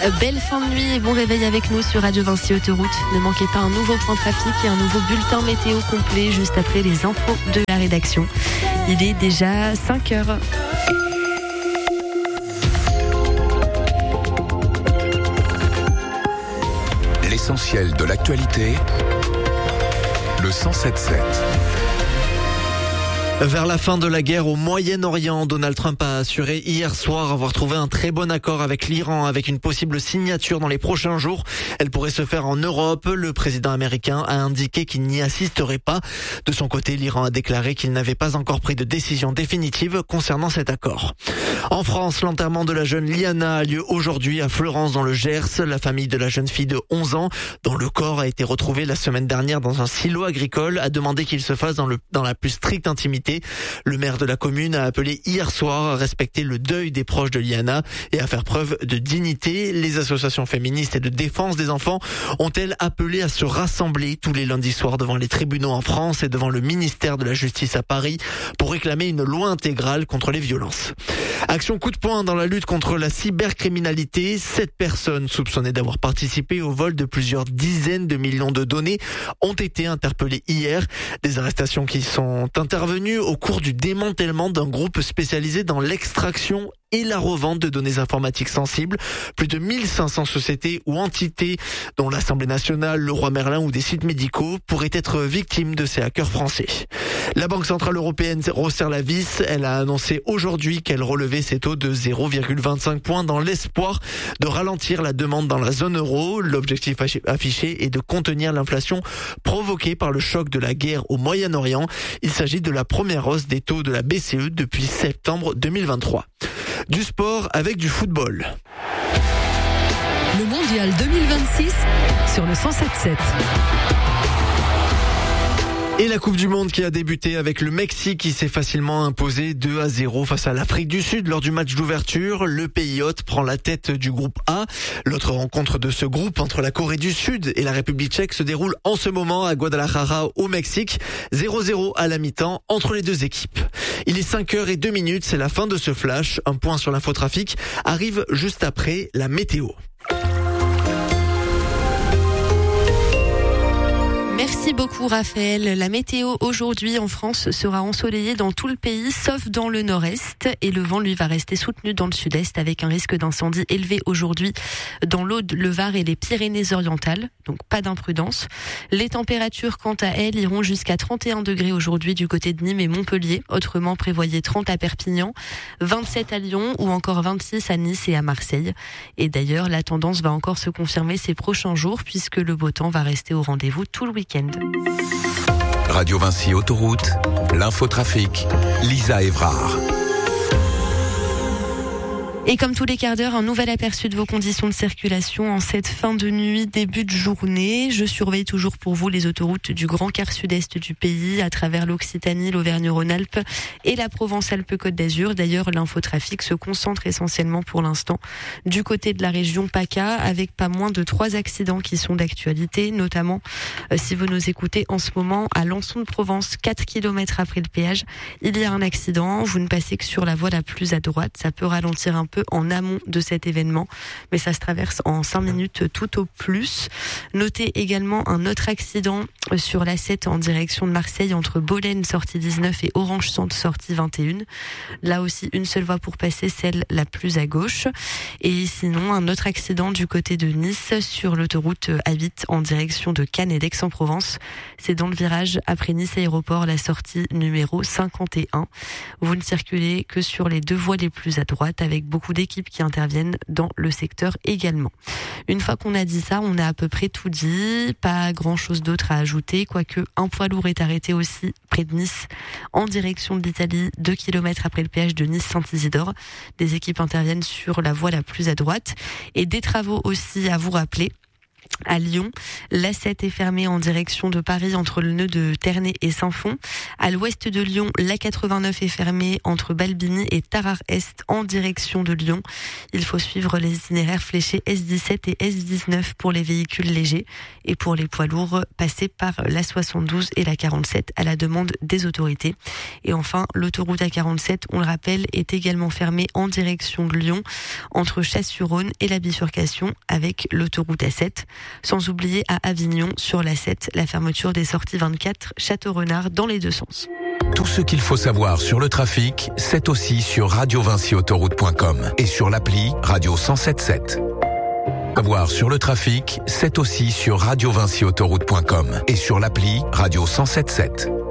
Belle fin de nuit et bon réveil avec nous sur Radio Vinci Autoroute. Ne manquez pas un nouveau point trafic et un nouveau bulletin météo complet juste après les infos de la rédaction. Il est déjà 5 heures. L'essentiel de l'actualité, le 107.7. Vers la fin de la guerre au Moyen-Orient, Donald Trump a assuré hier soir avoir trouvé un très bon accord avec l'Iran, avec une possible signature dans les prochains jours. Elle pourrait se faire en Europe. Le président américain a indiqué qu'il n'y assisterait pas. De son côté, l'Iran a déclaré qu'il n'avait pas encore pris de décision définitive concernant cet accord. En France, l'enterrement de la jeune Liana a lieu aujourd'hui à Fleurance dans le Gers. La famille de la jeune fille de 11 ans, dont le corps a été retrouvé la semaine dernière dans un silo agricole, a demandé qu'il se fasse dans la plus stricte intimité. Le maire de la commune a appelé hier soir à respecter le deuil des proches de Liana et à faire preuve de dignité. Les associations féministes et de défense des enfants ont-elles appelé à se rassembler tous les lundis soirs devant les tribunaux en France et devant le ministère de la Justice à Paris pour réclamer une loi intégrale contre les violences. Action coup de poing dans la lutte contre la cybercriminalité. 7 personnes soupçonnées d'avoir participé au vol de plusieurs dizaines de millions de données ont été interpellées hier. Des arrestations qui sont intervenues au cours du démantèlement d'un groupe spécialisé dans l'extraction et la revente de données informatiques sensibles. Plus de 1500 sociétés ou entités, dont l'Assemblée nationale, le Roi Merlin ou des sites médicaux, pourraient être victimes de ces hackers français. La Banque centrale européenne resserre la vis. Elle a annoncé aujourd'hui qu'elle relevait ses taux de 0,25 points dans l'espoir de ralentir la demande dans la zone euro. L'objectif affiché est de contenir l'inflation provoquée par le choc de la guerre au Moyen-Orient. Il s'agit de la première hausse des taux de la BCE depuis septembre 2023. Du sport avec du football. Le Mondial 2026 sur le 107.7. Et la Coupe du Monde qui a débuté avec le Mexique qui s'est facilement imposé 2-0 face à l'Afrique du Sud lors du match d'ouverture. Le pays hôte prend la tête du groupe A. L'autre rencontre de ce groupe entre la Corée du Sud et la République tchèque se déroule en ce moment à Guadalajara au Mexique. 0-0 à la mi-temps entre les deux équipes. Il est 5h02, c'est la fin de ce flash. Un point sur l'infotrafic arrive juste après la météo. Merci beaucoup Raphaël. La météo aujourd'hui en France sera ensoleillée dans tout le pays sauf dans le nord-est et le vent lui va rester soutenu dans le sud-est avec un risque d'incendie élevé aujourd'hui dans l'Aude, le Var et les Pyrénées-Orientales. Donc pas d'imprudence. Les températures quant à elles iront jusqu'à 31 degrés aujourd'hui du côté de Nîmes et Montpellier. Autrement prévoyez 30 à Perpignan, 27 à Lyon ou encore 26 à Nice et à Marseille. Et d'ailleurs la tendance va encore se confirmer ces prochains jours puisque le beau temps va rester au rendez-vous tout le week-end. Radio Vinci Autoroute, l'infotrafic, Lisa Evrard. Et comme tous les quarts d'heure, un nouvel aperçu de vos conditions de circulation en cette fin de nuit, début de journée. Je surveille toujours pour vous les autoroutes du grand quart sud-est du pays, à travers l'Occitanie, l'Auvergne-Rhône-Alpes et la Provence-Alpes-Côte d'Azur. D'ailleurs, l'infotrafic se concentre essentiellement pour l'instant du côté de la région PACA, avec pas moins de 3 accidents qui sont d'actualité, notamment si vous nous écoutez en ce moment à Lançon-de-Provence, 4 km après le péage. Il y a un accident, vous ne passez que sur la voie la plus à droite, ça peut ralentir un peu en amont de cet événement, mais ça se traverse en 5 minutes tout au plus. Notez également un autre accident sur l'A7 en direction de Marseille entre Bolène sortie 19 et Orange Centre sortie 21. Là aussi une seule voie pour passer, celle la plus à gauche. Et sinon un autre accident du côté de Nice sur l'autoroute A8 en direction de Cannes et d'Aix-en-Provence. C'est dans le virage après Nice Aéroport, la sortie numéro 51. Vous ne circulez que sur les 2 voies les plus à droite avec beaucoup d'équipes qui interviennent dans le secteur également. Une fois qu'on a dit ça, on a à peu près tout dit, pas grand chose d'autre à ajouter, quoique un poids lourd est arrêté aussi près de Nice en direction de l'Italie, 2 km après le péage de Nice-Saint-Isidore. Des équipes interviennent sur la voie la plus à droite et des travaux aussi à vous rappeler. À Lyon, l'A7 est fermée en direction de Paris entre le nœud de Ternay et Saint-Fond. À l'ouest de Lyon, l'A89 est fermée entre Balbigny et Tarare-Est en direction de Lyon. Il faut suivre les itinéraires fléchés S17 et S19 pour les véhicules légers et pour les poids lourds, passer par l'A72 et la 47 à la demande des autorités. Et enfin, l'autoroute A47, on le rappelle, est également fermée en direction de Lyon entre Chasse-sur-Rhône et la bifurcation avec l'autoroute A7. Sans oublier à Avignon, sur l'A7, la fermeture des sorties 24 Château-Renard dans les deux sens. Tout ce qu'il faut savoir sur le trafic, c'est aussi sur radiovincyautoroute.com et sur l'appli Radio 107.7. Savoir sur le trafic, c'est aussi sur radiovincyautoroute.com et sur l'appli Radio 107.7.